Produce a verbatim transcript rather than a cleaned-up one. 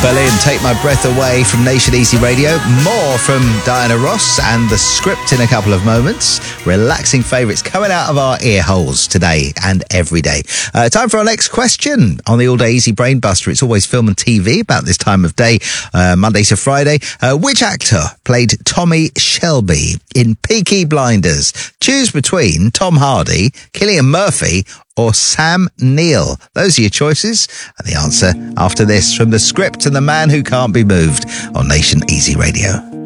Berlin, Take My Breath Away from Nation Easy Radio. More from Diana Ross and The Script in a couple of moments. Relaxing favourites coming out of our ear holes today and every day. Uh, time for our next question on the All Day Easy Brain Buster. It's always film and T V about this time of day, uh, Monday to Friday. Uh, which actor played Tommy Shelby in Peaky Blinders? Choose between Tom Hardy, Cillian Murphy, or Sam Neill. Those are your choices. And the answer after this from The Script and The Man Who Can't Be Moved on Nation Easy Radio.